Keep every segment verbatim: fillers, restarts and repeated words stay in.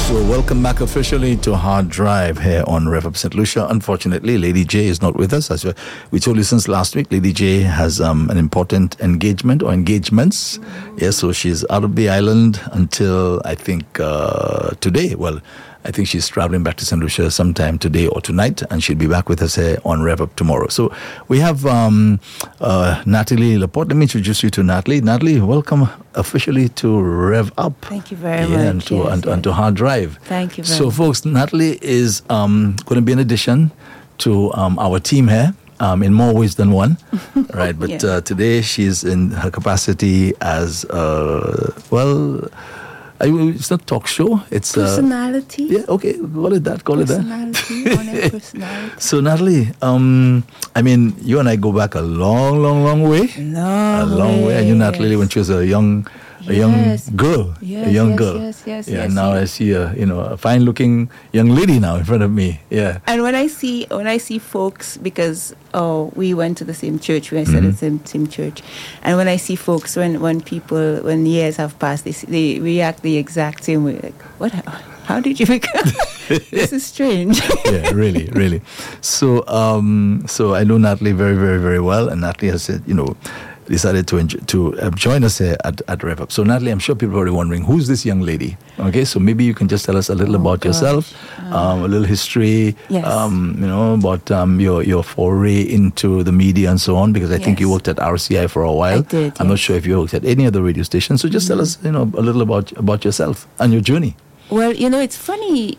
So welcome back officially to Hard Drive here on Rev Up Saint Lucia. Unfortunately, Lady J is not with us. As we told you since last week, Lady J has um, an important engagement or engagements. Mm-hmm. Yes, so she's out of the island until I think uh, today. Well, I think she's traveling back to Saint Lucia sometime today or tonight, and she'll be back with us here on Rev Up tomorrow. So we have um, uh, Natalie Laporte. Let me introduce you to Natalie. Natalie, welcome officially to Rev Up. Thank you very yeah, much. And to, yes, and, yes. and to Hard Drive. Thank you very so, much. So, folks, Natalie is um, going to be an addition to um, our team here. Um, in more ways than one, right? But yeah. uh, today she's in her capacity as, uh, well, I, it's not talk show. It's personality. Uh, yeah, okay, call it that. Call personality, it that. Personality. So Natalie, um, I mean, you and I go back a long, long, long way. Long a long way. way. And you, Natalie, yes. when she was a young, a young yes. girl, yes, a young yes, girl. Yes, yes, yeah. yes. Now yes. I see a, you know, a fine-looking young lady now in front of me. Yeah. And when I see when I see folks, because oh, we went to the same church. We said mm-hmm. the same same church, and when I see folks, when when people, when years have passed, they they react the exact same way. Like, what? How did you become? This is strange. yeah, really, really. So, um, so I know Natalie very, very, very well, and Natalie has said, you know, decided to enjoy, to uh, join us here at, at Rev Up. So, Natalie, I'm sure people are already wondering, who's this young lady? Okay, so maybe you can just tell us a little oh, about gosh. yourself, um, um, a little history, yes. um, you know, about um, your, your foray into the media and so on, because I yes. think you worked at R C I for a while. I did, I'm yes. not sure if you worked at any other radio station. So just mm-hmm. tell us, you know, a little about, about yourself and your journey. Well, you know, it's funny.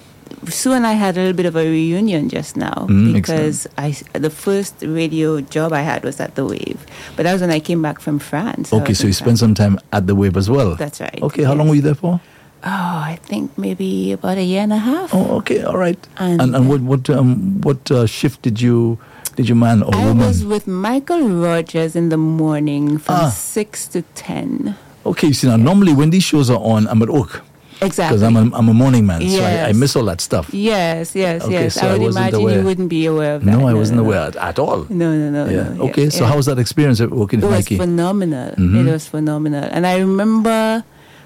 Sue and I had a little bit of a reunion just now mm, because I, the first radio job I had was at The Wave. But that was when I came back from France. Okay, so you spent some time at The Wave as well. That's right. Okay, how yes. long were you there for? Oh, I think maybe about a year and a half. Oh, okay, all right. And, and, and what what um, what uh, shift did you did you man or I woman? I was with Michael Rogers in the morning from ah. six to ten. Okay, you see now, normally when these shows are on, I'm at work. Exactly. Because I'm a, I'm a morning man, yes. so I, I miss all that stuff. Yes, yes, okay, yes. So I would I imagine aware. you wouldn't be aware of that. No, I no, wasn't no, aware no. at, at all. No, no, no. Yeah. no Okay, yes, so yeah. how was that experience working with It was Mikey? phenomenal. Mm-hmm. It was phenomenal. And I remember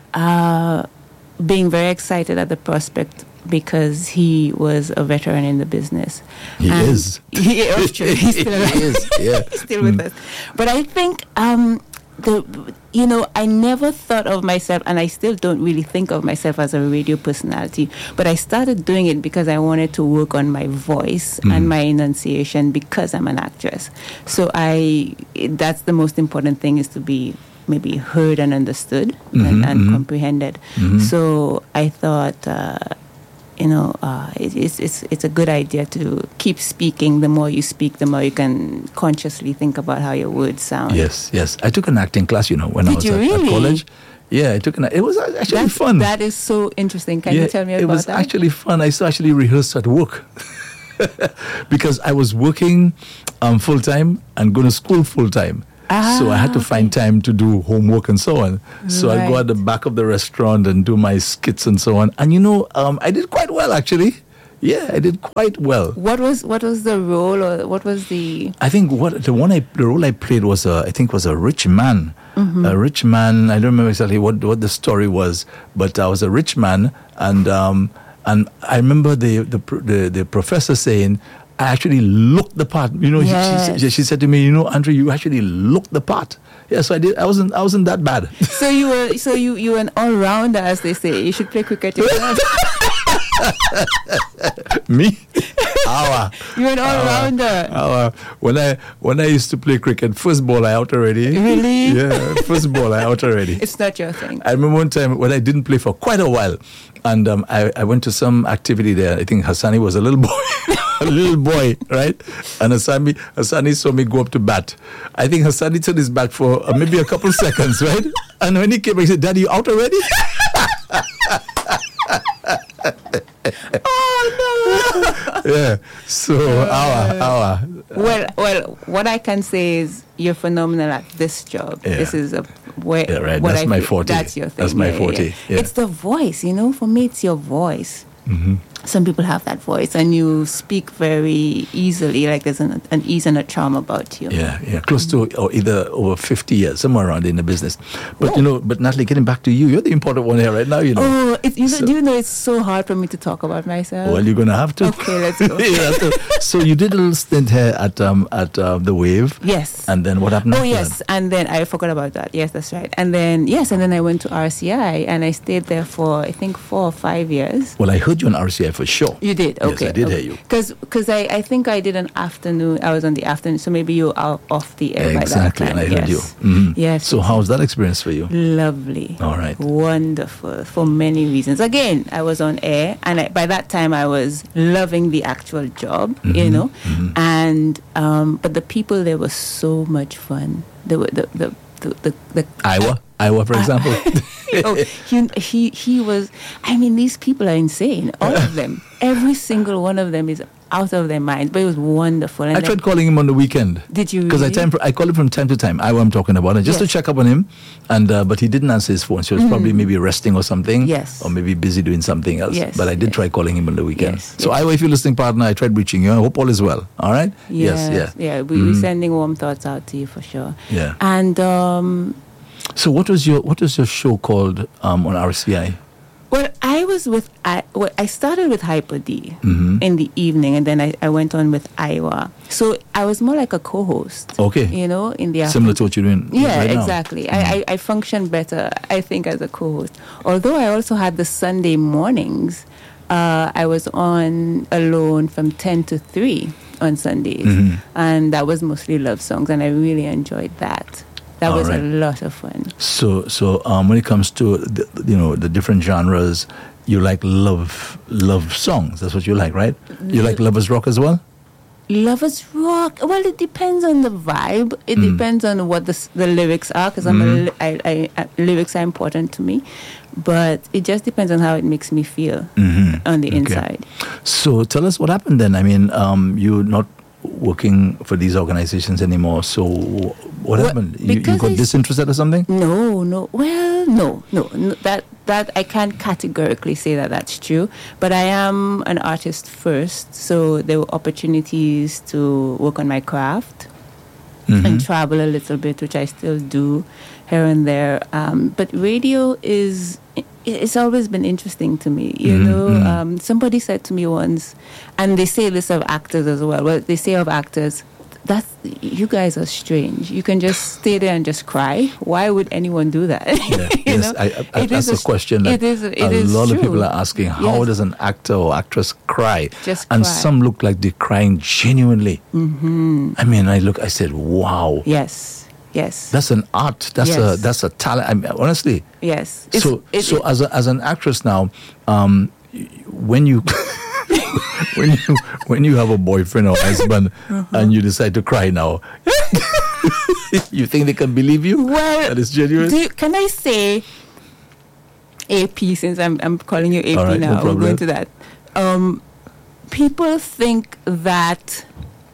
uh, being very excited at the prospect because he was a veteran in the business. He and is. He, oh, true. He's still, he is, yeah. He's still with mm. us. But I think, um, the you know, I never thought of myself, and I still don't really think of myself as a radio personality, but I started doing it because I wanted to work on my voice mm. and my enunciation because I'm an actress. So I, that's the most important thing, is to be maybe heard and understood mm-hmm, and, and mm-hmm. comprehended. Mm-hmm. So I thought, uh, you know, uh, it, it's it's it's a good idea to keep speaking. The more you speak, the more you can consciously think about how your words sound. Yes, yes. I took an acting class, you know, when Did I was you at, really? at college. Yeah, I took an. It was actually That's, fun. That is so interesting. Can yeah, you tell me about that? It was that? actually fun. I used to actually rehearse at work because I was working um, full time and going to school full time. Ah, so I had to okay. find time to do homework and so on. So right. I'd go at the back of the restaurant and do my skits and so on. And you know, um, I did quite well actually. Yeah, I did quite well. What was what was the role, or what was the? I think what the one I the role I played was a I think was a rich man. Mm-hmm. A rich man. I don't remember exactly what, what the story was, but I was a rich man, and um, and I remember the the the, the professor saying, I actually looked the part. You know, yes. she, she, she said to me, you know, Andrew, you actually looked the part. Yeah, so I did. I wasn't. I wasn't that bad. So you were. So you you were an all rounder, as they say. You should play cricket. Me? Our. You're an all rounder. Our. When I when I used to play cricket, first ball I out already. Really? Yeah, first ball I out already. It's not your thing. I remember one time when I didn't play for quite a while, and um, I I went to some activity there. I think Hassani was a little boy. A little boy, right? And Hassani, Hassani saw me go up to bat. I think Hassani turned his back for uh, maybe a couple seconds, right? And when he came back, he said, Daddy, you out already? Oh, no. Yeah. So, uh, our, our. Well, well, what I can say is you're phenomenal at this job. Yeah. This is a where, yeah, right. what That's I my feel, forte. That's your thing. That's my yeah, forte. Yeah. Yeah. It's the voice, you know. For me, it's your voice. Mm-hmm. some people have that voice, and you speak very easily, like there's an, an ease and a charm about you. Yeah, yeah, close to or either over fifty years, somewhere around in the business. But Oh. you know, but Natalie, getting back to you, you're the important one here right now. You know. Oh, it, you know, So- do you know it's so hard for me to talk about myself? Well, you're gonna have to. Okay, let's go. You have to. So you did a little stint here at um at uh, the Wave. Yes. And then what happened? Oh after yes, that? and then I forgot about that. Yes, that's right. And then yes, and then I went to R C I, and I stayed there for I think four or five years. Well, I heard you on R C I for sure. You did, Yes, okay. I did okay. hear you. Because I, I think I did an afternoon. I was on the afternoon, so maybe you were off the air Exactly, by that and time. I heard yes. you. Mhm. Yes. So how was that experience for you? Lovely. All right. Wonderful for many reasons. Again, I was on air, and I, by that time I was loving the actual job, Mm-hmm. you know. And um, but the people there were so much fun. They were the the the the, the Iowa, Iowa, for example. oh, he, he he was. I mean, these people are insane. All of them, every single one of them is out of their minds. But it was wonderful. And I then- tried calling him on the weekend. Did you Because I really? time I call him from time to time. Iowa, I'm talking about, and just to Yes. check up on him, and uh, but he didn't answer his phone. So he was probably maybe resting or something. Yes. Or maybe busy doing something else. Yes, But I did yes. try calling him on the weekend. Yes, So yes. Iowa, if you're listening, partner, I tried reaching you. I hope all is well. All right. Yes. Yeah. yeah. We, We're sending warm thoughts out to you for sure. Yeah. And um, So what was your what was your show called um, on R C I? well, I was with I. Well, I started with Hyper D Mhm. in the evening, and then I, I went on with Iowa. So I was more like a co-host. Okay. You know, in the Similar afternoon. to what you're doing. Yeah, right now. exactly. I, I, I function better, I think, as a co-host. Although I also had the Sunday mornings. Uh, I was on alone from ten to three on Sundays. Mhm. And that was mostly love songs, and I really enjoyed that. That All was right. a lot of fun. So so um, when it comes to the, you know the different genres, you like love love songs. That's what you like, right? You like lovers rock as well. Lovers rock. Well, it depends on the vibe. It Mm. depends on what the s- the lyrics are, because I'm a Mhm. li- I, I, I, lyrics are important to me. But it just depends on how it makes me feel Mhm. on the Okay. inside. So tell us what happened then. I mean, um, you're not working for these organizations anymore. So what Well, happened? You, you because got I s- disinterested or something? No, no. Well, no, no. no that that I can't categorically say that that's true. But I am an artist first, so there were opportunities to work on my craft Mhm. and travel a little bit, which I still do here and there. Um, but radio is. It's always been interesting to me, you Mhm, know. mhm. Um, somebody said to me once, and they say this of actors as well. Well, they say of actors, that's you guys are strange. You can just stay there and just cry. Why would anyone do that? Yeah, You yes, know? I, I, It that's is a question that it is, it a is lot true. of people are asking. How Yes. does an actor or actress cry? Just and cry. some look like they're crying genuinely. Mm-hmm. I mean, I look. I said, "Wow, Yes, yes, that's an art. That's a Yes. that's a talent." I mean, honestly. yes. It's- So it- so it- as a, as an actress now, um, y- when you when you when you have a boyfriend or husband Uh-huh. and you decide to cry now, you think they can believe you? well, that is genuine. do you- can I say A P, since I'm I'm calling you A P All right, no now? We're problem. going to that. Um, people think that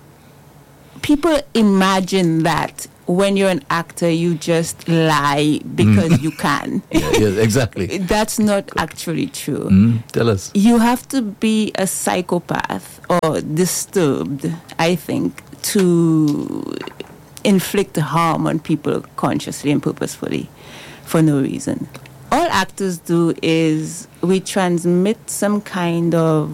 people imagine that when you're an actor, you just lie because you can. Yeah, yeah, exactly. That's not actually true. Mm, tell us. You have to be a psychopath or disturbed, I think, to inflict harm on people consciously and purposefully for no reason. All actors do is we transmit some kind of,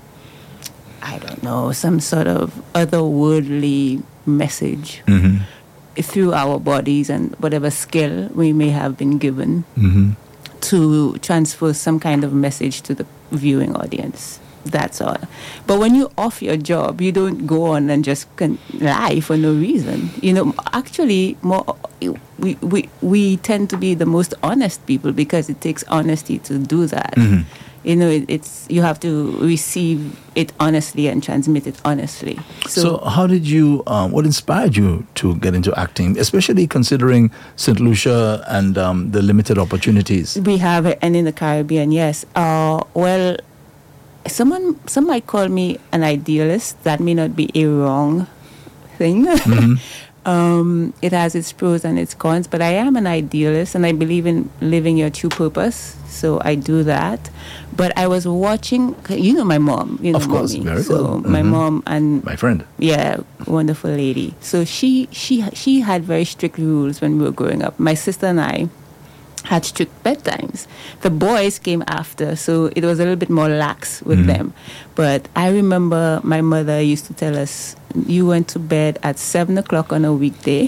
I don't know, some sort of otherworldly message Mm-hmm. through our bodies and whatever skill we may have been given Mm-hmm. to transfer some kind of message to the viewing audience. That's all. But when you off your job, you don't go on and just can lie for no reason. You know, actually, more we we we tend to be the most honest people because it takes honesty to do that. Mhm. You know, it, it's you have to receive it honestly and transmit it honestly. So, how did you? Um, what inspired you to get into acting, especially considering Saint Lucia and um, the limited opportunities? we have it, and in the Caribbean, yes. Uh, well, someone some might call me an idealist. That may not be a wrong thing, Mhm. Um, it has its pros and its cons, but I am an idealist and I believe in living your true purpose. So I do that. But I was watching, you know my mom, you know Of course, mommy. very so well. my Mhm. mom and My friend. yeah, wonderful lady. So she she she had very strict rules when we were growing up. My sister and I had strict bedtimes. The boys came after, so it was a little bit more lax with Mhm. them. But I remember my mother used to tell us, you went to bed at seven o'clock on a weekday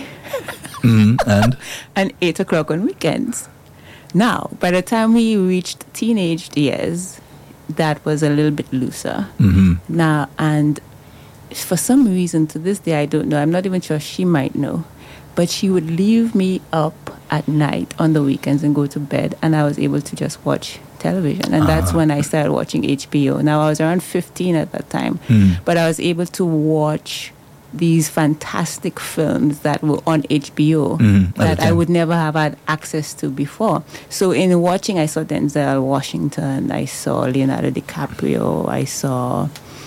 Mhm. And and eight o'clock on weekends. Now, by the time we reached teenage years, that was a little bit looser. Mhm. Now, and for some reason, to this day, I don't know. I'm not even sure she might know. But she would leave me up at night on the weekends and go to bed, and I was able to just watch television. And that's Ah. when I started watching H B O. Now, I was around fifteen at that time, Mm. but I was able to watch these fantastic films that were on H B O Mhm, at that the I time. would never have had access to before. So in watching, I saw Denzel Washington, I saw Leonardo DiCaprio, I saw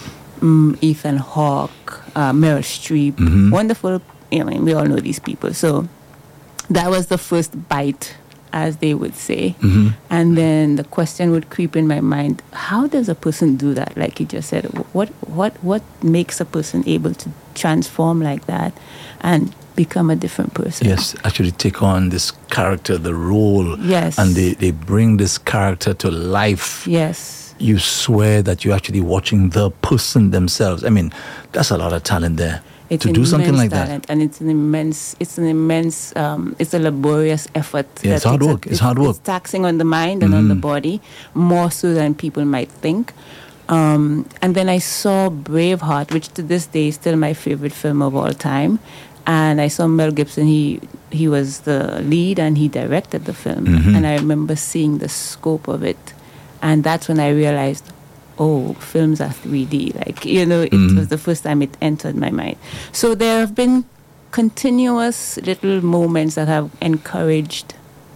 um, Ethan Hawke, uh, Meryl Streep, Mhm. wonderful. I mean, we all know these people. So that was the first bite, as they would say. Mhm. And then the question would creep in my mind: how does a person do that? Like you just said, what what what makes a person able to transform like that and become a different person? Yes, actually take on this character, the role. Yes. And they, they bring this character to life. Yes. You swear that you're actually watching the person themselves. I mean, that's a lot of talent there. It's to an do something immense like talent, and it's an immense, it's an immense, um, it's a laborious effort. Yeah, it's that hard takes a- work. It's hard work. It's taxing on the mind and on the Mhm. body, more so than people might think. Um, and then I saw Braveheart, which to this day is still my favorite film of all time. And I saw Mel Gibson. He he was the lead and he directed the film. Mhm. And I remember seeing the scope of it, and that's when I realized, oh, films are three D. Like, you know, it Mhm. was the first time it entered my mind. So there have been continuous little moments that have encouraged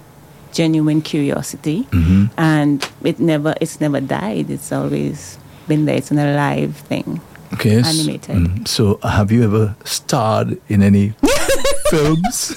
genuine curiosity, Mhm. and it never, it's never died. It's always been there. It's an alive thing. Okay. s- Animated. mm, So, have you ever starred in any films?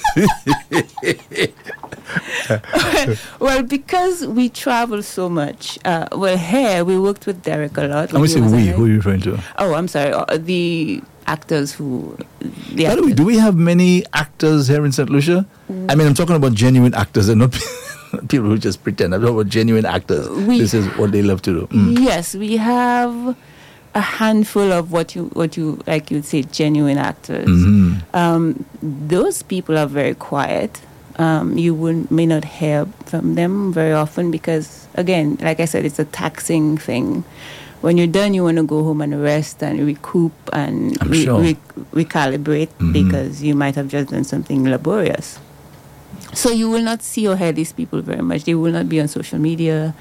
Well, because we travel so much, uh, well, here we worked with Derek a lot. I'm going to say when he was we. alive. Who are you referring to? Oh, I'm sorry. Uh, the actors who. The By the way, actors. do we have many actors here in Saint Lucia? I mean, I'm talking about genuine actors and not people who just pretend. I'm talking about genuine actors. We- this is what they love to do. Mm. Yes, we have a handful of what you what you like you'd say genuine actors. Mhm. Um, those people are very quiet. Um, you would may not hear from them very often because, again, like I said, it's a taxing thing. When you're done, you want to go home and rest and recoup and I'm sure. re- recalibrate Mhm. because you might have just done something laborious. So you will not see or hear these people very much. They will not be on social media.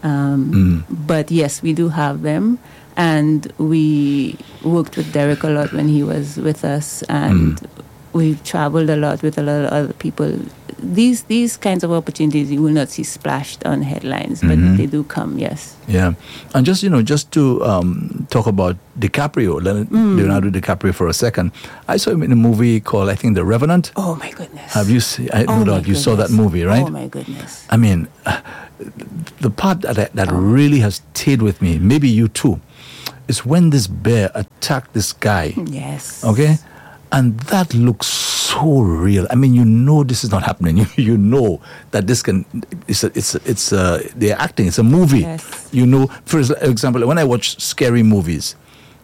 Um, Mm. But yes, we do have them. And we worked with Derek a lot when he was with us. And Mm. we've traveled a lot with a lot of other people. These these kinds of opportunities you will not see splashed on headlines, but Mhm. they do come, yes. Yeah, and just you know, just to um, talk about DiCaprio, Leonardo Mm. Leonardo DiCaprio for a second. I saw him in a movie called, I think, The Revenant. Oh, my goodness. Have you seen? I, Oh, no my doubt you saw that goodness. movie, right? Oh, my goodness. I mean, uh, the part that that Oh. really has stayed with me, maybe you too, is when this bear attacked this guy. Yes. Okay, and that looks so real. I mean, you know this is not happening. You, you know that this can. It's a, it's a, it's a, they're acting. It's a movie. Yes. You know, for example, when I watch scary movies,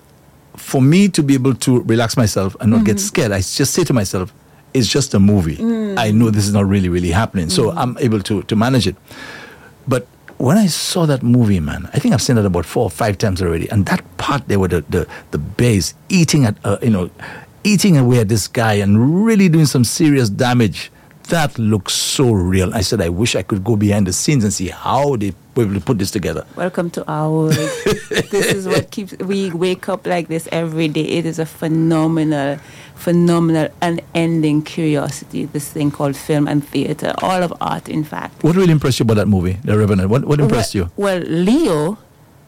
for me to be able to relax myself and not get scared, I just say to myself, it's just a movie. I know this is not really, really happening. So I'm able to, to manage it. But when I saw that movie, man, I think I've seen it about four or five times already. And that part there where the, the, the bears eating at, uh, you know, eating away at this guy and really doing some serious damage. That looks so real. I said, I wish I could go behind the scenes and see how they were able to put this together. Welcome to our world. This is what keeps, we wake up like this every day. It is a phenomenal, phenomenal, unending curiosity, this thing called film and theater, all of art, in fact. What really impressed you about that movie, The Revenant? What, what impressed you? Well, Leo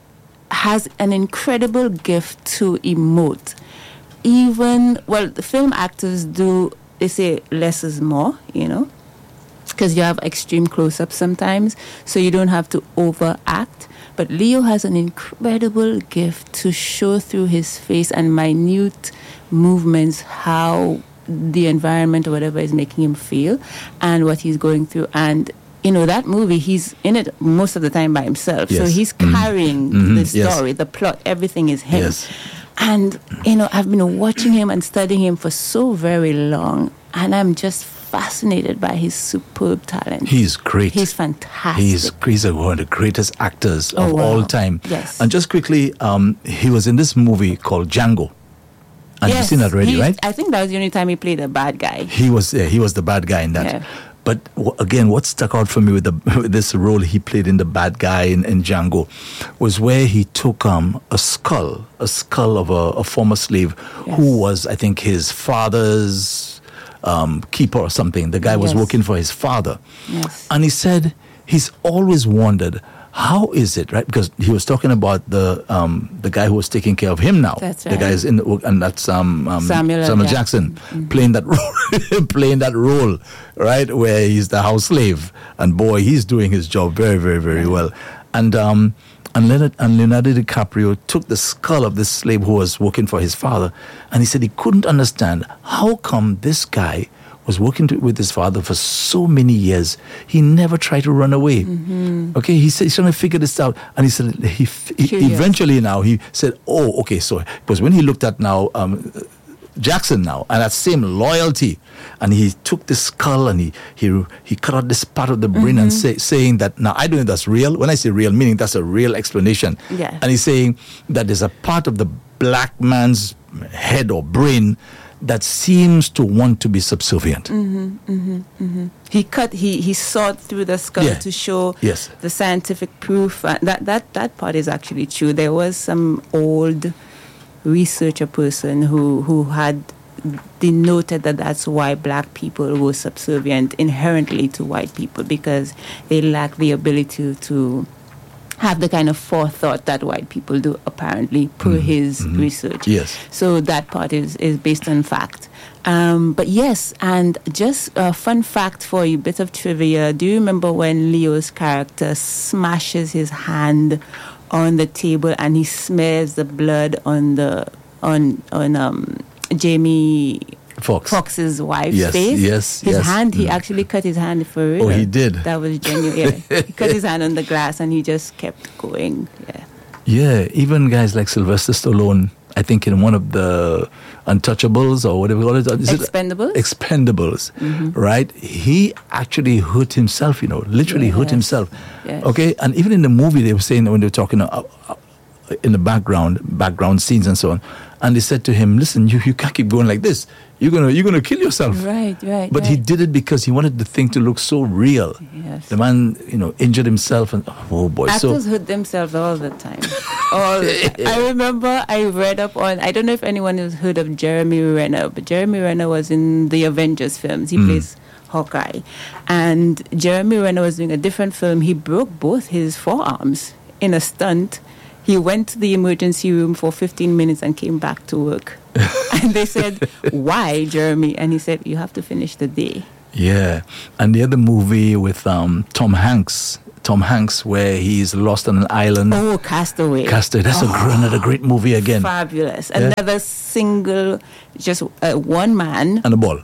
has an incredible gift to emote. Even, well, the film actors do they say less is more, you know, because you have extreme close-ups sometimes, so you don't have to overact. But Leo has an incredible gift to show through his face and minute movements how the environment or whatever is making him feel and what he's going through. And, you know, that movie, he's in it most of the time by himself. Yes. So he's carrying Mm-hmm. the story, Yes. the plot, everything is him. Yes. And, you know, I've been watching him and studying him for so very long, and I'm just fascinated by his superb talent. He's great. He's fantastic. He's, he's one of the greatest actors Oh, of wow. all time. Yes. And just quickly, um, he was in this movie called Django. And yes, you've seen that already, he- right? I think that was the only time he played a bad guy. He was yeah, he was the bad guy in that. Yeah. But w- again, what stuck out for me with, the, with this role he played in the bad guy in, in Django was where he took um, a skull, a skull of a, a former slave Yes. who was, I think, his father's um, keeper or something. The guy was Yes. working for his father. Yes. And he said he's always wondered, how is it, right? Because he was talking about the um, the guy who was taking care of him now. That's The right. guy is in the, and that's um, um, Samuel L. Jackson, Jackson. playing that role, playing that role, right, where he's the house slave, and boy, he's doing his job very, very, very well. And um, and Leonardo, and Leonardo DiCaprio took the skull of this slave who was working for his father, and he said he couldn't understand how come this guy was working to, with his father for so many years. He never tried to run away. Mm-hmm. Okay, he said he's trying to figure this out, and he said he, he Curious. eventually now he said, "Oh, okay." So because when he looked at now um, Jackson now and that same loyalty, and he took the skull and he he he cut out this part of the brain and say, saying that now I don't know if that's real. When I say real, meaning that's a real explanation. Yeah. And he's saying that there's a part of the black man's head or brain that seems to want to be subservient. He cut. He he sawed through the skull Yeah. to show Yes. the scientific proof. Uh, that that that part is actually true. There was some old researcher person who who had denoted that that's why black people were subservient inherently to white people, because they lack the ability to have the kind of forethought that white people do, apparently, per his research. Yes. So that part is, is based on fact. Um, but yes, and just a fun fact for you, bit of trivia. Do you remember when Leo's character smashes his hand on the table and he smears the blood on the on on um, Jamie Fox. Fox's wife's Yes, face? yes, His yes. hand, he Mm. actually cut his hand for real. Oh, he did? That was genuine. Yeah. He cut his hand on the glass and he just kept going. Yeah. Yeah, even guys like Sylvester Stallone, I think in one of the Untouchables or whatever you call it. Is it- Expendables? Expendables, right? He actually hurt himself, you know, literally hurt Yes. himself. Yes. Okay, and even in the movie, they were saying when they were talking uh, uh, in the background, background scenes and so on, and they said to him, "Listen, you, you can't keep going like this. You're gonna you're gonna kill yourself." Right, right. But right. he did it because he wanted the thing to look so real. Yes. The man, you know, injured himself, and oh boy, Actors so hurt themselves all the time. All the time. I remember I read up on, I don't know if anyone has heard of Jeremy Renner, but Jeremy Renner was in the Avengers films. He plays Hawkeye. And Jeremy Renner was doing a different film. He broke both his forearms in a stunt. He went to the emergency room for fifteen minutes and came back to work. And they said, "Why, Jeremy?" And he said, "You have to finish the day." yeah. And the other movie with um, Tom Hanks, Tom Hanks, where he's lost on an island. Oh, Castaway. Castaway. That's a gr- another great movie again. Fabulous. Yeah. Another single, just uh, one man. And a ball.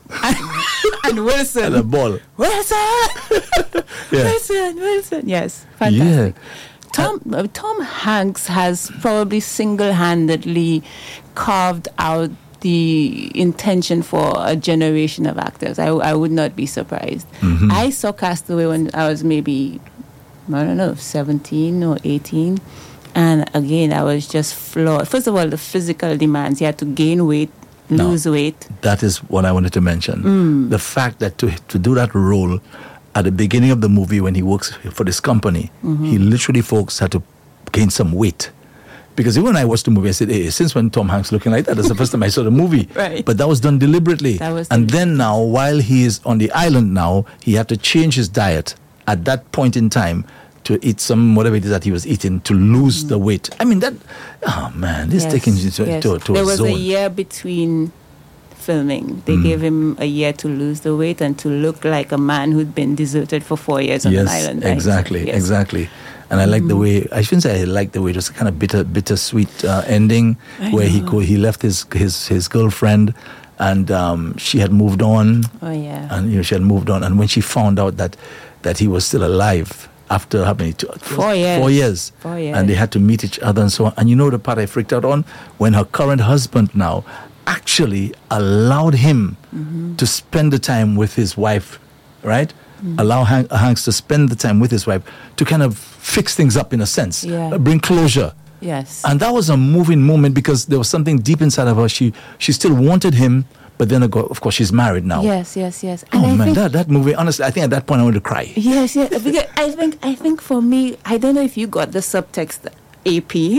And Wilson. And a ball. Wilson! Yeah. Wilson, Wilson. Yes, fantastic. Yeah. Tom, uh, Tom Hanks has probably single-handedly carved out the intention for a generation of actors. I, I would not be surprised. Mm-hmm. I saw Castaway when I was maybe, I don't know, seventeen or eighteen. And again, I was just floored. First of all, the physical demands. You had to gain weight, No. lose weight. That is what I wanted to mention. Mm. The fact that to to do that role at the beginning of the movie when he works for this company, Mm-hmm. he literally, folks, had to gain some weight. Because even when I watched the movie, I said, hey, since when Tom Hanks looking like that? That's the first time I saw the movie. Right. But that was done deliberately. That was and then now, while he is on the island now, he had to change his diet at that point in time to eat some, whatever it is that he was eating, to lose Mm. the weight. I mean, that, oh man, this Yes, taking you to, yes. to, to there a was zone. a year between filming. They Mm. gave him a year to lose the weight and to look like a man who'd been deserted for four years on yes, an island. Right? exactly, Yes. exactly. And I like the way, I shouldn't say I like the way, it was a kind of bitter, bittersweet uh, ending I where he know. co- he left his, his, his girlfriend and um, she had moved on. Oh, yeah. And you know, she had moved on. And when she found out that, that he was still alive after how many? Two, Four years. Four years. Four years. And they had to meet each other and so on. And you know the part I freaked out on? When her current husband now actually allowed him Mm-hmm. to spend the time with his wife, right? Mm-hmm. Allow Hank, Hanks to spend the time with his wife to kind of fix things up in a sense, Yeah. uh, bring closure. Yes. And that was a moving moment because there was something deep inside of her. She she still wanted him, but then of course she's married now. Yes, yes, yes. Oh And I man, think- that, that movie, honestly, I think at that point I wanted to cry. Yes, yes. Because I think I think for me, I don't know if you got the subtext A P.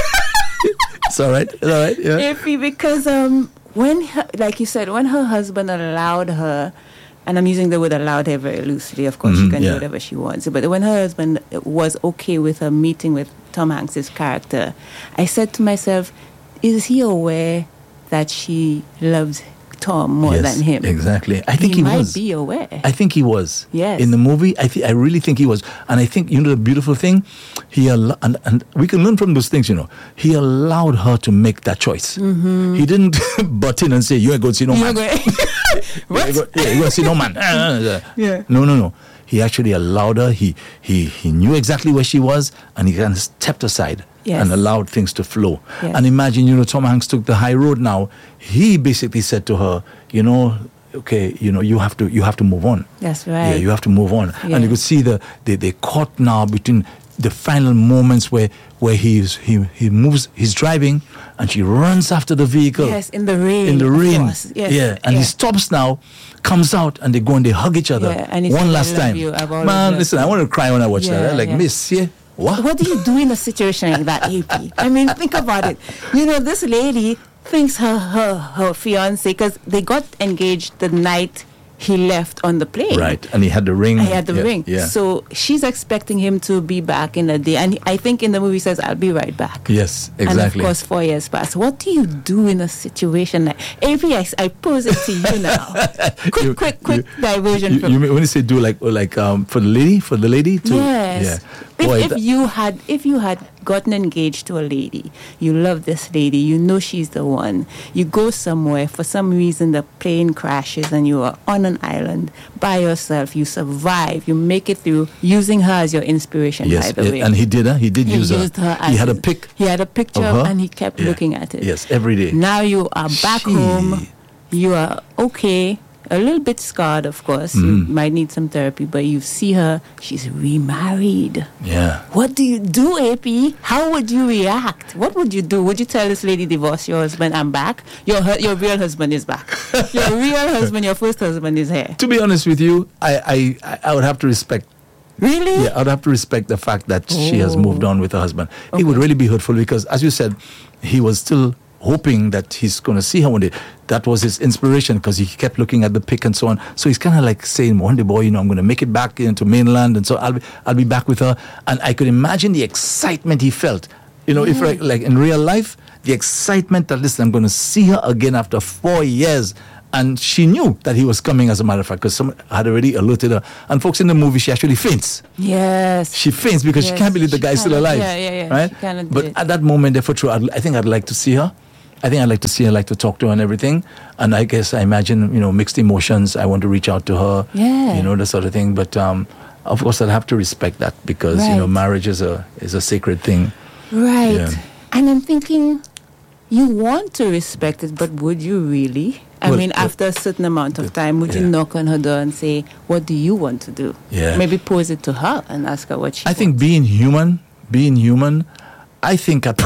It's all right. It's all right. Yeah. A P because um when her, like you said, when her husband allowed her, and I'm using the word allowed here very loosely, of course, Mhm, she can yeah. do whatever she wants. But when her husband was okay with her meeting with Tom Hanks's character, I said to myself, is he aware that she loves Tom more Yes, than him? exactly. I think he, he might was. be aware. I think he was. Yes. In the movie, I think I really think he was, and I think you know the beautiful thing, he al- and, and we can learn from those things. You know, he allowed her to make that choice. Mm-hmm. He didn't butt in and say, "You ain't going to see no You're man." going- Yeah, you go, yeah, you going to see no man. Yeah. No, no, no. He actually allowed her. He he he knew exactly where she was, and he kind of stepped aside. Yes. And allowed things to flow. Yes. And imagine, you know, Tom Hanks took the high road now. He basically said to her, you know, okay, you know, you have to you have to move on. That's right. Yeah, you have to move on. Yeah. And you could see the they they caught now between the final moments where where he's he he moves he's driving and she runs after the vehicle. Yes, in the rain. In the of rain. course. Yes. Yeah. And he stops now, comes out and they go and they hug each other. Yeah, and he one says, last "I love time. you. I've always Man, loved listen, I you." want to cry when I watch that. Yeah, I'm like, yeah. miss, yeah. What? What do you do in a situation like that, A P? I mean, think about it. You know, this lady thinks her her, her fiance, because they got engaged the night he left on the plane. Right. And he had the ring. I had the yeah, ring. Yeah. So she's expecting him to be back in a day. And I think in the movie he says, I'll be right back. Yes, And of exactly. course, four years pass. What do you do in a situation like A P? I, I pose it to you now. quick, You- quick, quick you- diversion You, from you mean when you say do like like um for the lady for the lady to Yes. yeah. If, Boy, if that- you had if you had gotten engaged to a lady, you love this lady, you know she's the one. You go somewhere, for some reason the plane crashes and you are on an island by yourself, you survive, you make it through, using her as your inspiration, yes, by the yeah, way. and he did. Huh? He did He use used her her. He as had a his- pic. He had a picture of her? and he kept Yeah. looking at it. Yes, every day. Now you are back Gee. home. You are okay. A little bit scarred, of course. You Mhm. might need some therapy, but you see her, she's remarried. Yeah. What do you do, A P? How would you react? What would you do? Would you tell this lady, divorce your husband, I'm back? Your hu- your real husband is back. Your real husband, your first husband is here. To be honest with you, I I, I would have to respect. Really? Yeah, I would have to respect the fact that she has Oh. moved on with her husband. It Okay. would really be hurtful because, as you said, he was still hoping that he's going to see her one day. That was his inspiration because he kept looking at the pic and so on. So he's kind of like saying, one day, boy, you know, I'm going to make it back into mainland, and so I'll be, I'll be back with her. And I could imagine the excitement he felt. You know, if like, like in real life, the excitement that, listen, I'm going to see her again after four years. And she knew that he was coming, as a matter of fact, because someone had already alerted her. And folks, in the movie, she actually faints. Yes. She faints because she Yes, can't believe the she guy's still cannot- alive. yeah, yeah, yeah, Right? she cannot do But it. at that moment, therefore, true, I'd, I think I'd like to see her. I think I'd like to see her, like to talk to her and everything. And I guess I imagine, you know, mixed emotions. I want to reach out to her. Yeah. You know, that sort of thing. But um, of course, I'd have to respect that because, you know, Right. marriage is a is a sacred thing. Right. Yeah. And I'm thinking, you want to respect it, but would you really? I Well, mean, uh, after a certain amount of time, would you yeah. knock on her door and say, what do you want to do? Yeah. Maybe pose it to her and ask her what she I think wants. being human, being human, I think I,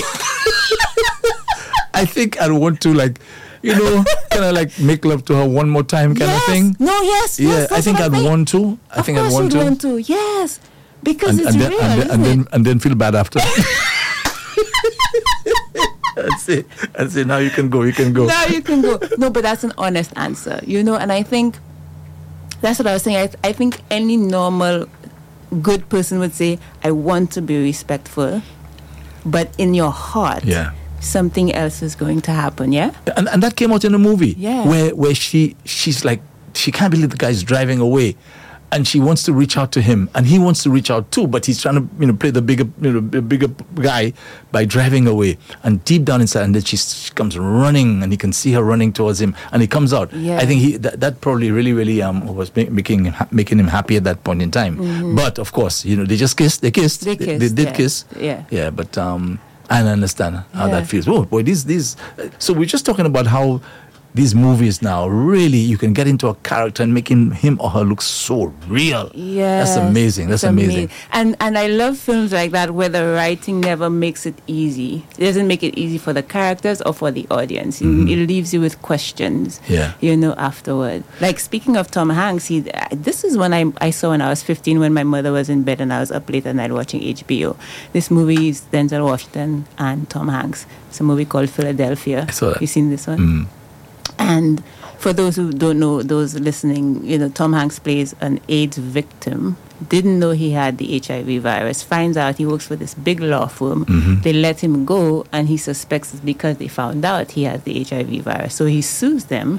I think I'd want to like, you know, kind of like make love to her one more time kind yes. of thing. No, yes, Yeah, yes. I that's think what I'd think. want to. I Of think I'd course want you'd to. want to, yes. Because And, it's and, then, real, and, then, isn't and then it? and then feel bad after. and say and say now you can go, you can go. Now you can go. No, but that's an honest answer, you know. And I think that's what I was saying. I, I think any normal, good person would say, "I want to be respectful," but in your heart, Yeah. something else is going to happen. Yeah, and and that came out in the movie. Yeah, where where she she's like she can't believe the guy's driving away. And she wants to reach out to him, and he wants to reach out too. But he's trying to, you know, play the bigger, you know, the bigger guy by driving away. And deep down inside, and then she, she comes running, and he can see her running towards him, and he comes out. Yeah. I think he that, that probably really, really um was ma- making making him happy at that point in time. Mm-hmm. But of course, you know, they just kissed. They kissed. They kissed. They, they did yeah. kiss. Yeah. Yeah. But um, I understand how Yeah. that feels. Oh boy, these these. So we're just talking about how these movies now, really, you can get into a character and making him or her look so real. Yeah, that's amazing. That's it's amazing. amazing. And and I love films like that where the writing never makes it easy. It doesn't make it easy for the characters or for the audience. Mm-hmm. It, it leaves you with questions. Yeah. You know, afterward. Like speaking of Tom Hanks, he, this is one I I saw when I was fifteen, when my mother was in bed and I was up late at night watching H B O. This movie is Denzel Washington and Tom Hanks. It's a movie called Philadelphia. I saw that. You seen this one? Mm. And for those who don't know, those listening, you know, Tom Hanks plays an AIDS victim, didn't know he had the H I V virus, finds out he works for this big law firm. Mm-hmm. They let him go, and he suspects it's because they found out he has the H I V virus. So he sues them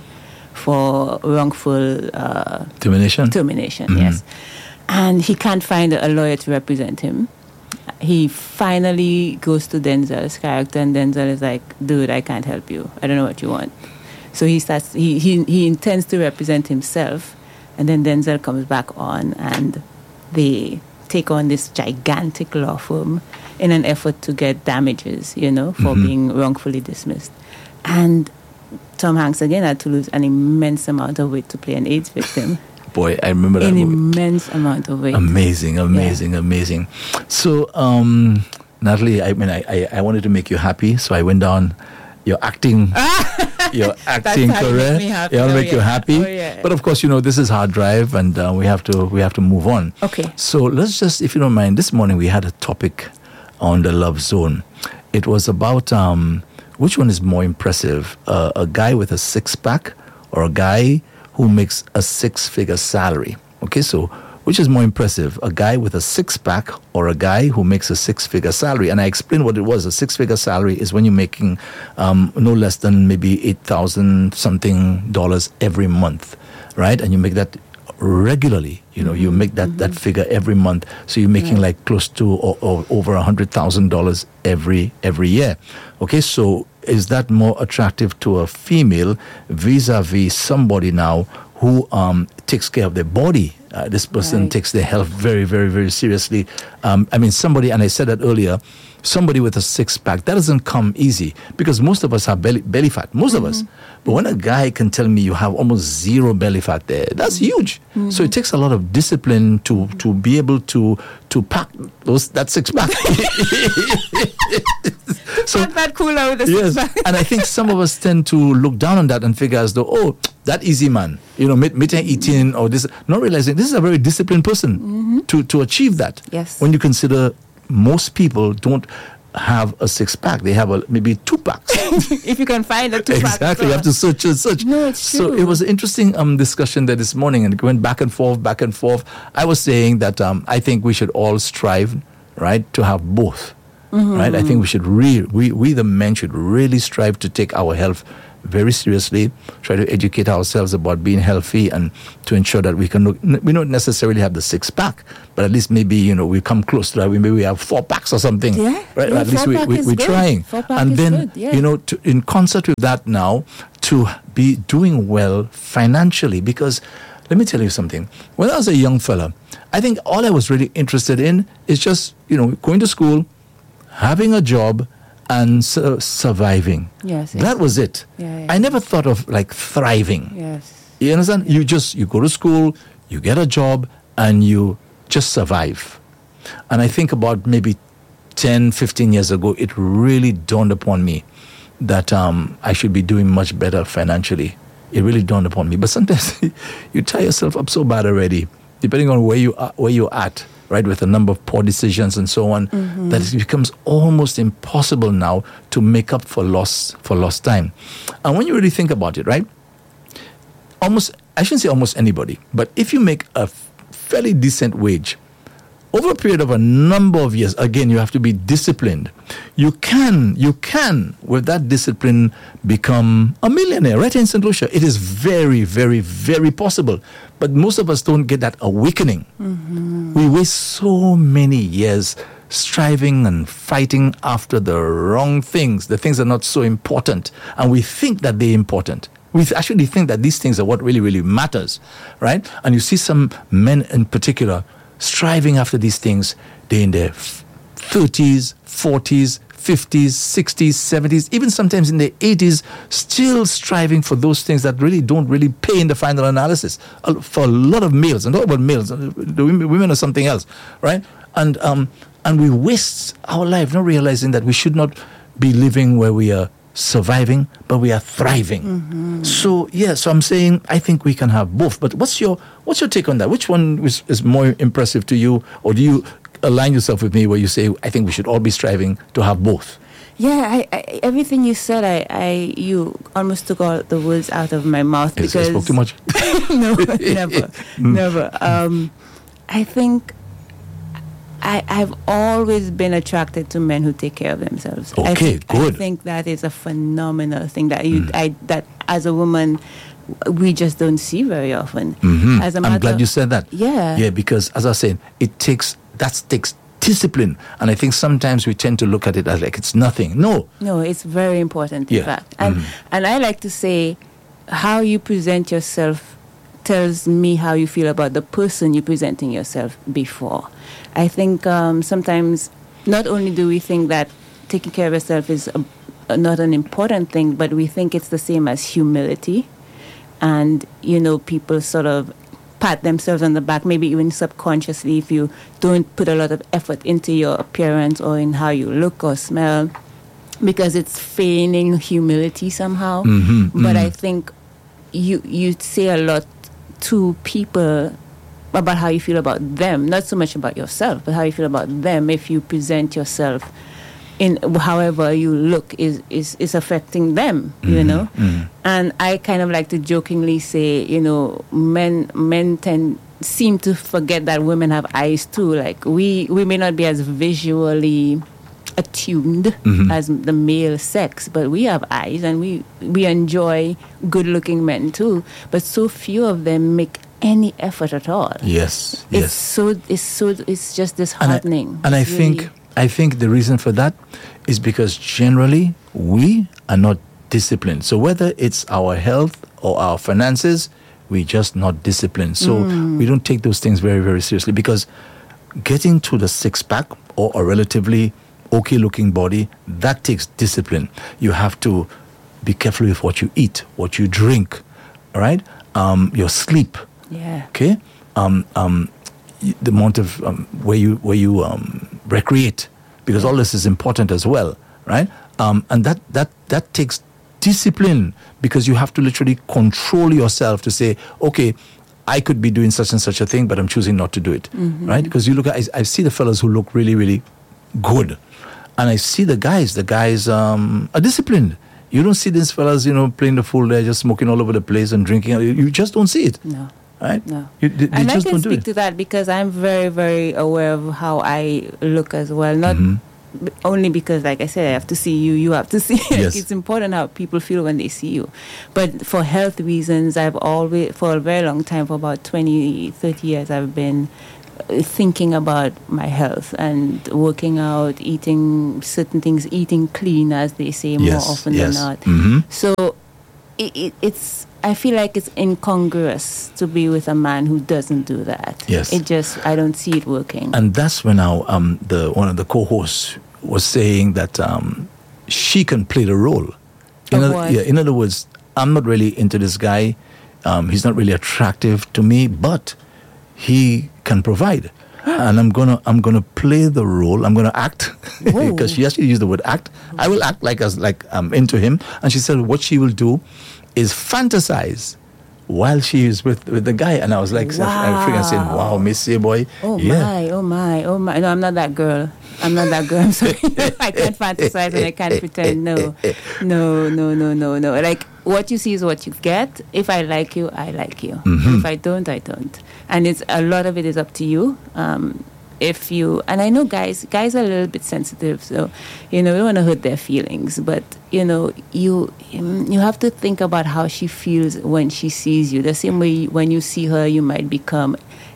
for wrongful uh, termination. Termination, Mm-hmm. yes. And he can't find a lawyer to represent him. He finally goes to Denzel's character, and Denzel is like, dude, I can't help you. I don't know what you want. So he starts. He, he he intends to represent himself, and then Denzel comes back on, and they take on this gigantic law firm in an effort to get damages, you know, for Mm-hmm. being wrongfully dismissed. And Tom Hanks again had to lose an immense amount of weight to play an AIDS victim. Boy, I remember that An movie. immense amount of weight. Amazing, amazing, yeah. amazing. So, um, Natalie, I mean, I, I I wanted to make you happy, so I went down your acting. Your acting career, it will oh, make yeah. you happy. Oh, yeah. But of course, you know this is Hard Drive, and uh, we have to we have to move on. Okay. So let's just, if you don't mind, this morning we had a topic on the Love Zone. It was about um, which one is more impressive, uh, a guy with a six pack or a guy who makes a six figure salary. Okay, so which is more impressive, a guy with a six-pack or a guy who makes a six-figure salary? And I explained what it was. A six-figure salary is when you're making um, no less than maybe eight thousand something dollars every month, right? And you make that regularly. You know, mm-hmm. you make that, mm-hmm. that figure every month. So you're making right. like close to or, or over one hundred thousand dollars every every year. Okay, so is that more attractive to a female vis-a-vis somebody now who um, takes care of their body? Uh, this person right. takes their health very, very, very seriously. Um, I mean, somebody, and I said that earlier, somebody with a six-pack, that doesn't come easy because most of us have belly, belly fat, most mm-hmm. of us. But when a guy can tell me you have almost zero belly fat there, that's mm-hmm. huge. Mm-hmm. So it takes a lot of discipline to, to be able to to pack those that six-pack. So that cooler with the yes, six-pack. And I think some of us tend to look down on that and figure as though, oh, that easy man, you know, meeting eating or this, not realizing this is a very disciplined person mm-hmm. to, to achieve that. Yes. When you consider most people don't have a six-pack, they have a, maybe two packs. If you can find a two-pack. Exactly, you have to search and search. No, it's so true. it was an interesting um, discussion there this morning, and it went back and forth, back and forth. I was saying that um, I think we should all strive, right, to have both. Mm-hmm. Right, I think we should re- we we the men should really strive to take our health very seriously. Try to educate ourselves about being healthy and to ensure that we can look. We don't necessarily have the six pack, but at least maybe you know we come close to that. We maybe we have four packs or something. Yeah, right. yeah, at least we, we we're good. trying. Four pack and is then good, yeah. you know to, in concert with that now to be doing well financially, because let me tell you something. When I was a young fella, I think all I was really interested in is just you know going to school, having a job, and su- surviving. Yes, yes. That was it. Yeah, yeah. I never thought of like thriving. Yes. You understand? You just, you go to school, you get a job, and you just survive. And I think about maybe ten, fifteen years ago, it really dawned upon me that um, I should be doing much better financially. It really dawned upon me. But sometimes you tie yourself up so bad already, depending on where you are, where you're at, right, with a number of poor decisions and so on, mm-hmm. that it becomes almost impossible now to make up for lost for lost time. And when you really think about it, right, almost, I shouldn't say almost anybody, but if you make a f- fairly decent wage, over a period of a number of years, again, you have to be disciplined. You can, you can, with that discipline, become a millionaire right in Saint Lucia. It is very, very, very possible. But most of us don't get that awakening. Mm-hmm. We waste so many years striving and fighting after the wrong things, the things that are not so important. And we think that they're important. We actually think that these things are what really, really matters, right? And you see some men in particular striving after these things. They're in their thirties, forties, fifties, sixties, seventies, even sometimes in their eighties, still striving for those things that really don't really pay in the final analysis. For a lot of males, and not about males, the women are something else, right? And um, and we waste our life not realizing that we should not be living where we are surviving, but we are thriving. Mm-hmm. So yeah, so I'm saying I think we can have both. But what's your what's your take on that? Which one is, is more impressive to you, or do you align yourself with me where you say I think we should all be striving to have both? Yeah, I, I, everything you said, I, I you almost took all the words out of my mouth. Yes, because I spoke too much. No, never, never. Um, I think. I, I've always been attracted to men who take care of themselves. Okay, I think, good. I think that is a phenomenal thing that you, mm. I, that as a woman, we just don't see very often. Mm-hmm. As a I'm glad you said that. Yeah. Yeah, because as I said, it takes, that takes discipline. And I think sometimes we tend to look at it as like it's nothing. No. No, it's very important, in yeah. fact. And, mm. and I like to say, how you present yourself tells me how you feel about the person you're presenting yourself before. I think um, sometimes not only do we think that taking care of yourself is a, a, not an important thing, but we think it's the same as humility. And, you know, people sort of pat themselves on the back, maybe even subconsciously, if you don't put a lot of effort into your appearance or in how you look or smell, because it's feigning humility somehow. Mm-hmm, mm-hmm. But I think you you say a lot to people about how you feel about them, not so much about yourself, but how you feel about them if you present yourself in however you look is, is, is affecting them, mm-hmm, you know? Mm-hmm. And I kind of like to jokingly say, you know, men men tend seem to forget that women have eyes too. Like we, we may not be as visually attuned mm-hmm. as the male sex, but we have eyes and we, we enjoy good-looking men too. But so few of them make any effort at all. Yes, it's yes. So it's so it's just disheartening. And I, and I really. think I think the reason for that is because generally we are not disciplined. So whether it's our health or our finances, we're just not disciplined. So mm. we don't take those things very, very seriously, because getting to the six pack or a relatively okay looking body, that takes discipline. You have to be careful with what you eat, what you drink, all right? Um, your sleep. Yeah. Okay. Um, um, the amount of um, where you where you um, recreate, because all this is important as well, right? Um, and that that that takes discipline, because you have to literally control yourself to say, okay, I could be doing such and such a thing, but I'm choosing not to do it, mm-hmm. right? Because you look at, I, I see the fellas who look really, really good, and I see the guys. The guys um, are disciplined. You don't see these fellas, you know, playing the fool there, just smoking all over the place and drinking. You just don't see it. No. Right? No. You, they, they and just I can don't do speak it. to that because I'm very, very aware of how I look as well. Not mm-hmm. b- only because, like I said, I have to see you, you have to see. Like Yes. it's important how people feel when they see you. But for health reasons, I've always, for a very long time, for about twenty, thirty years, I've been thinking about my health and working out, eating certain things, eating clean, as they say, more Yes, often yes. than not. Mm-hmm. So it, it, it's, I feel like it's incongruous to be with a man who doesn't do that. Yes. It just, I don't see it working. And that's when our, um, the, one of the co-hosts was saying that um, she can play the role. In, Of other, what? yeah, in other words, I'm not really into this guy. Um, he's not really attractive to me, but he can provide. And I'm gonna I'm gonna play the role. I'm gonna act, because she actually used the word act. I will act like as like I'm into him. And she said what she will do is fantasize while she is with, with the guy. And I was like, Wow. I freaking saying, wow, Missy boy. Oh yeah. my, oh my, oh my. No, I'm not that girl. I'm not that girl. I'm sorry. I can't fantasize and I can't pretend. No, no, no, no, no, no. Like, what you see is what you get. If I like you, I like you. Mm-hmm. If I don't, I don't. And it's a lot of it is up to you. Um, if you, and I know guys, guys are a little bit sensitive, so, you know, we don't want to hurt their feelings, but, you know, you you have to think about how she feels when she sees you. The same way when you see her, you might become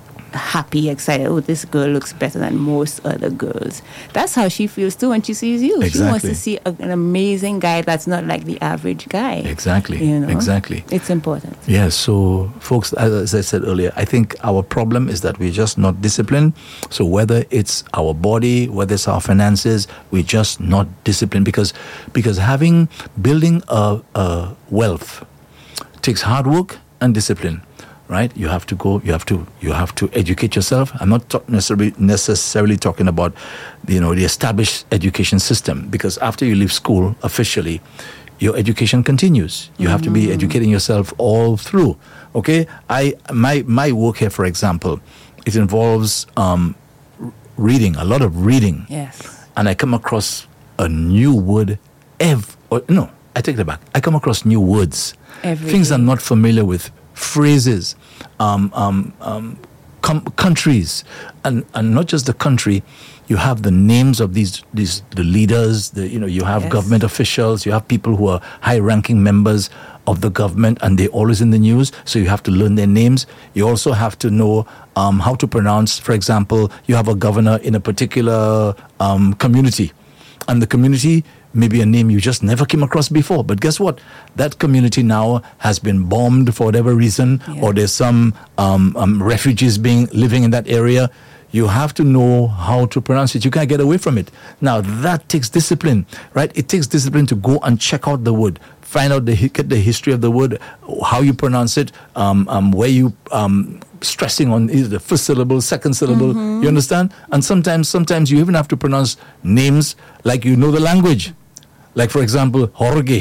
happy, excited. Oh, this girl looks better than most other girls. That's how she feels too when she sees you. Exactly. She wants to see a, an amazing guy that's not like the average guy. Exactly. You know? Exactly. It's important. Yes. So, folks, as I said earlier, I think our problem is that we're just not disciplined. So, whether it's our body, whether it's our finances, we're just not disciplined because because having building a, a wealth takes hard work and discipline. Right, you have to go. You have to. You have to educate yourself. I'm not talk necessarily necessarily talking about, you know, the established education system, because after you leave school officially, your education continues. You mm-hmm. have to be educating yourself all through. Okay, I my my work here, for example, it involves um, reading, a lot of reading. Yes, and I come across a new word every. Or, no, I take that back. I come across new words, every things day. I'm not familiar with. Phrases, um, um, um, com- countries, and, and not just the country. You have the names of these these the leaders. The you know you have yes. government officials. You have people who are high-ranking members of the government, and they're always in the news. So you have to learn their names. You also have to know um, how to pronounce. For example, you have a governor in a particular um, community, and the community. Maybe a name you just never came across before. But guess what? That community now has been bombed for whatever reason, yeah. or there's some um, um, refugees being living in that area. You have to know how to pronounce it. You can't get away from it. Now, that takes discipline, right? It takes discipline to go and check out the word, find out the get the history of the word, how you pronounce it, um, um, where you um, stressing on is the first syllable, second syllable. Mm-hmm. You understand? And sometimes, sometimes you even have to pronounce names like you know the language. Like, for example, Jorge.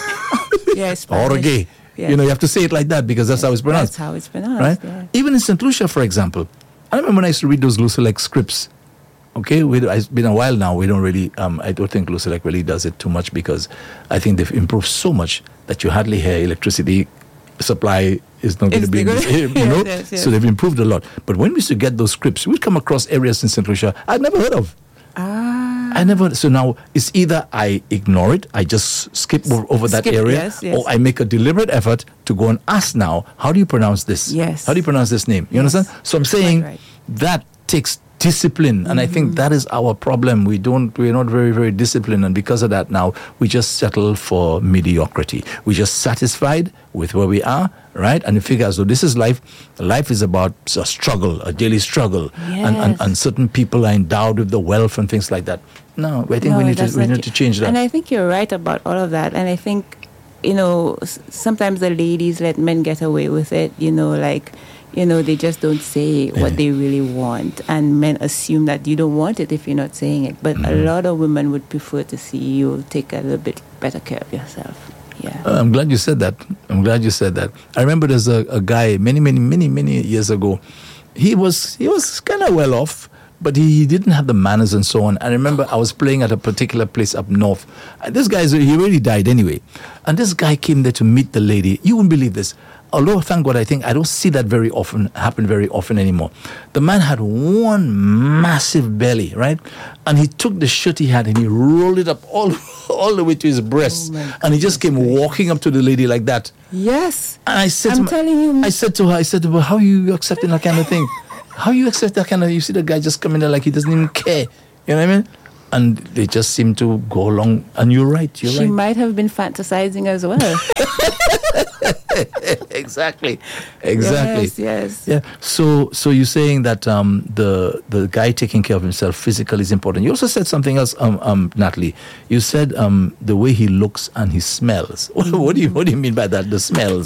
Yes, Jorge. Yes. You know, you have to say it like that because that's yes, how it's pronounced. That's how it's pronounced, right? Yeah. Even in Saint Lucia, for example, I remember when I used to read those Lucelec scripts. Okay, we, it's been a while now. We don't really, um, I don't think Lucelec really does it too much because I think they've improved so much that you hardly hear electricity supply is not going to be, in this, you know? yes, yes, yes. So they've improved a lot. But when we used to get those scripts, we'd come across areas in Saint Lucia I'd never heard of. Ah. I never, so now it's either I ignore it, I just skip over, over that skip, area, yes, yes. or I make a deliberate effort to go and ask now, how do you pronounce this? Yes. How do you pronounce this name? You yes. understand? So I'm saying right. that takes discipline, and mm-hmm. I think that is our problem. We don't, we're not very, very disciplined, and because of that now, we just settle for mediocrity. We're just satisfied with where we are, right? And you figure as though this is life. Life is about a struggle, a daily struggle, yes. and, and, and certain people are endowed with the wealth and things like that. No, I think no, we need to we need to change that. And I think you're right about all of that. And I think, you know, sometimes the ladies let men get away with it, you know, like, you know, they just don't say what yeah. they really want. And men assume that you don't want it if you're not saying it. But mm-hmm. a lot of women would prefer to see you take a little bit better care of yourself. Yeah. Uh, I'm glad you said that. I'm glad you said that. I remember there's a, a guy many, many, many, many years ago. He was he was kind of well off, but he, he didn't have the manners and so on. I remember I was playing at a particular place up north. And this guy, he really died anyway. And this guy came there to meet the lady. You wouldn't believe this. Although, thank God, I think I don't see that very often, happen very often anymore. The man had one massive belly, right? And he took the shirt he had and he rolled it up all, all the way to his breast. Oh and he just came walking up to the lady like that. Yes. And I said I'm to my, telling you. I said to her, I said to her, how are you accepting that kind of thing? How you accept that kind of, you see the guy just coming there like he doesn't even care. You know what I mean? And they just seem to go along. And you're right, you're she right. She might have been fantasizing as well. exactly, exactly. Yes, yes. Yeah. So, so you're saying that um, the the guy taking care of himself physically is important. You also said something else, um, um, Natalie. You said um, the way he looks and he smells. What do you What do you mean by that? The smells.